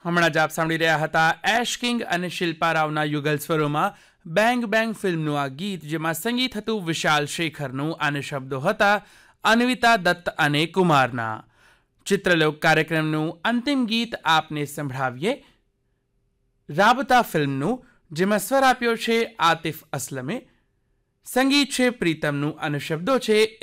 હમણાં જ આપ સાંભળી રહ્યા હતા એશ કિંગ અને શિલ્પા રાવના યુગલ સ્વરોમાં બેંગ બેંગ ફિલ્મનું આ ગીત, જેમાં સંગીત હતું વિશાલ શેખરનું અને શબ્દો હતા અન્વિતા દત્ત અને કુમારના. ચિત્રલોક કાર્યક્રમનું અંતિમ ગીત આપને સંભળાવીએ રાબતા ફિલ્મનું, જેમાં સ્વર આપ્યો છે આતિફ અસલમે, સંગીત છે પ્રીતમનું અને શબ્દો છે